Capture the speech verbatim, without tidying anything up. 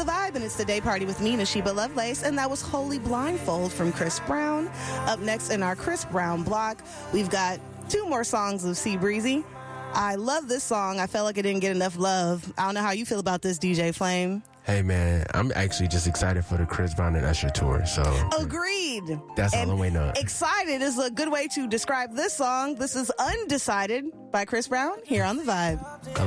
Vibe, and it's the day party with me, Nashiba Lovelace, and that was Holy Blindfold from Chris Brown. Up next in our Chris Brown block, we've got two more songs of Sea Breezy. I love this song. I felt like it didn't get enough love. I don't know how you feel about this, D J Flame. Hey, man, I'm actually just excited for the Chris Brown and Usher tour. So Agreed. That's all and I'm waiting on. Excited is a good way to describe this song. This is Undecided by Chris Brown here on The Vibe.